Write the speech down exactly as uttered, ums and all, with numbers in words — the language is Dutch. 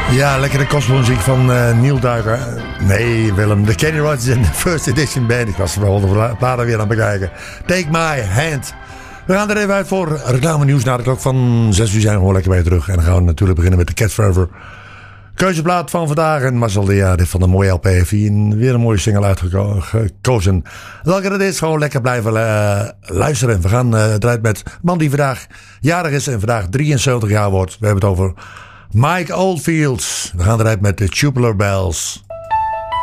Ja, lekkere gospelmuziek van uh, Neil Duiker. Nee, Willem. De Kenny Rogers in de First Edition Band. Ik was er wel de platen weer aan het bekijken. Take My Hand. We gaan er even uit voor reclame nieuws. Na de klok van zes uur zijn we gewoon lekker bij je terug. En dan gaan we natuurlijk beginnen met de Cat Forever. Keuzeplaat van vandaag. En Marcel de ja, dit van een mooie L P heeft hij weer een mooie single uitgekozen. Welke dat is, gewoon lekker blijven uh, luisteren. We gaan uh, eruit met een man die vandaag jarig is en vandaag drieënzeventig jaar wordt. We hebben het over Mike Oldfield. We gaan eruit met de Tubular Bells.